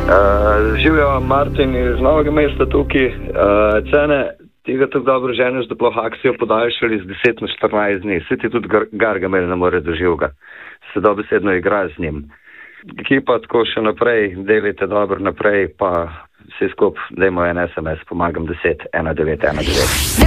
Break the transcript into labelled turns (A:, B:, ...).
A: Živijo Martin iz Novega mesta tukaj. Cene tega tako dobro ženiš, da ploh akcijo podaljšali z 10 na 14 dni. Vsi ti tudi Gargamel ne more doživega. Se dobesedno igra z njim. Ekipa tako še naprej, delite dobro naprej, pa vsi skup, dajmo en SMS, pomagam 10 1919.